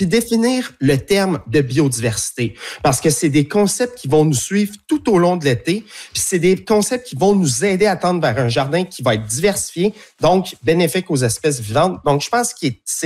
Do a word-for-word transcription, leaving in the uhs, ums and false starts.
puis définir le terme de biodiversité, parce que c'est des concepts qui vont nous suivre tout au long de l'été, puis c'est des concepts qui vont nous aider à tendre vers un jardin qui va être diversifié, donc bénéfique aux espèces vivantes. Donc, je pense que c'est